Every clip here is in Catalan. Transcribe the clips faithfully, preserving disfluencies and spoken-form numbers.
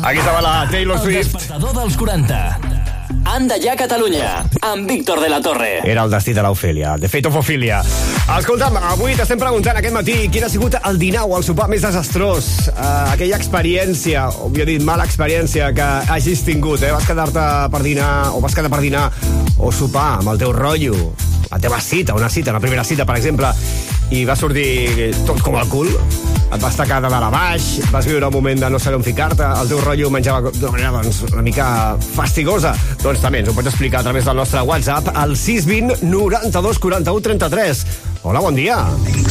Aquí estava la Taylor El Swift. despertador dels quaranta. Anda ja Catalunya, amb Víctor de la Torre. Era el destí de l'Ofèlia, The Fate of Ophelia. Escolta'm, avui t'estem preguntant aquest matí quin ha sigut el dinar o el sopar més desastrós. Uh, aquella experiència, o millor dit, mala experiència que hagis tingut, eh? Vas quedar-te per dinar, o vas quedar per dinar o sopar amb el teu rotllo, la teva cita, una cita, la primera cita, per exemple, i va sortir tot com el cul. Et vas tacar de dalt a baix, vas viure un moment de no saber on ficar-te, el teu rotllo menjava d'una manera doncs, una mica fastigosa. Doncs també ens ho pots explicar a través del nostre WhatsApp al sis vint noranta-dos quaranta-u trenta-tres. Hola, bon dia.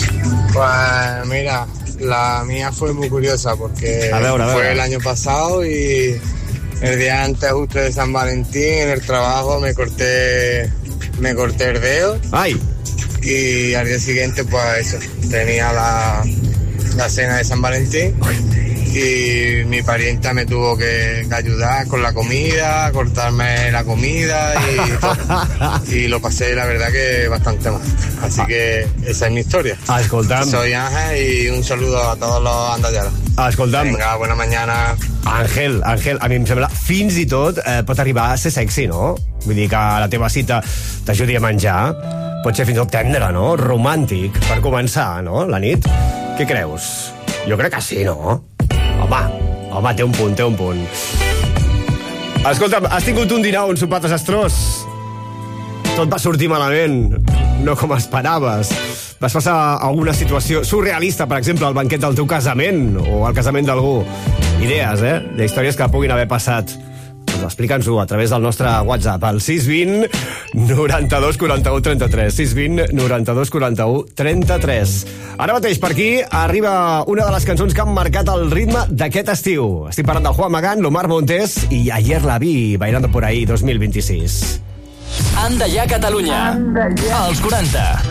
Pues mira, la mía fue muy curiosa porque a ver, a ver. fue el año pasado y el día antes justo de San Valentín en el trabajo me corté me corté el dedo. Ay. Y al día siguiente pues eso, tenía la la cena de San Valentín y mi parienta me tuvo que, que ayudar con la comida, cortarme la comida y todo. Y lo pasé, la verdad, que bastante mal. Así que esa es mi historia. Escolta'm. Soy Ángel y un saludo a todos los andallaros. Escolta'm. Venga, buena mañana. Àngel, Àngel, a mi em sembla fins i tot eh, pot arribar a ser sexy, no? Vull dir que la teva cita t'ajudi a menjar. Pot ser fins i tot tendre, no? Romàntic, per començar, no? La nit. Què creus? Jo crec que sí, no? Home, home, té un punt, té un punt. Escolta'm, has tingut un dinar o un sopar desastrós? Tot va sortir malament, no com esperaves. Vas passar alguna situació surrealista, per exemple, al banquet del teu casament o al casament d'algú. Idees, eh? D'històries que puguin haver passat. Doncs explica'ns-ho a través del nostre WhatsApp, al sis vint noranta-dos quaranta-u trenta-tres. sis vint noranta-dos quaranta-u trenta-tres. Ara mateix per aquí arriba una de les cançons que han marcat el ritme d'aquest estiu. Estic parlant del Juan Magán, l'Omar Montes i Ayer la vi bailando por ahí dos mil vint-i-sis. Anda ja Catalunya. Anda ja. Els quaranta.